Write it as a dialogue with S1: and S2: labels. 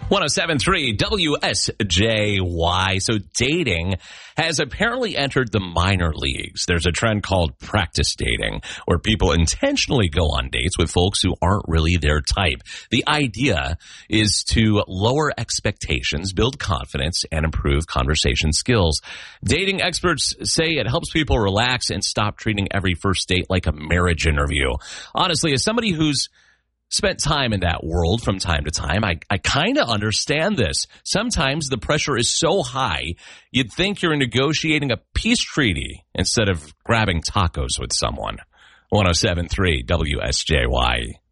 S1: 107.3 WSJY. So dating has apparently entered the minor leagues. There's a trend called practice dating, where people intentionally go on dates with folks who aren't really their type. The idea is to lower expectations, build confidence, and improve conversation skills. Dating experts say it helps people relax and stop treating every first date like a marriage interview. Honestly, as somebody who's spent time in that world from time to time, I kind of understand this. Sometimes the pressure is so high, you'd think you're negotiating a peace treaty instead of grabbing tacos with someone. 107.3 WSJY.